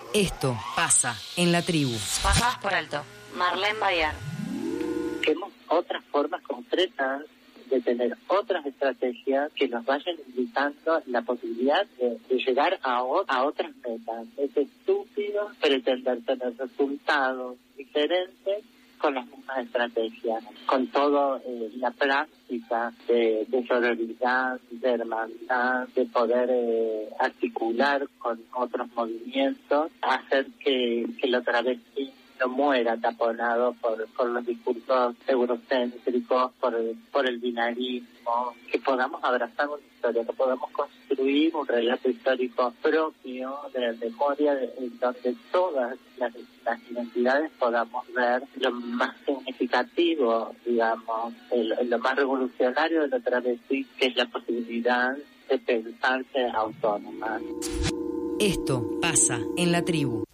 Esto pasa en la tribu. Pasadas por alto. Marlene Bayar. Busquemos otras formas concretas de tener otras estrategias que nos vayan indicando la posibilidad de llegar a otras metas. Es estúpido pretender tener resultados diferentes con las mismas estrategias, con toda la práctica de sororidad, de hermandad, de poder articular con otros movimientos, hacer que la travesti no muera taponado por los discursos eurocéntricos, por el binarismo, que podamos abrazar una historia, que podamos construir un relato histórico propio de la memoria, en donde todas las identidades podamos ver lo más significativo, digamos, lo más revolucionario de la travesti, que es la posibilidad de pensarse autónoma. Esto pasa en la tribu.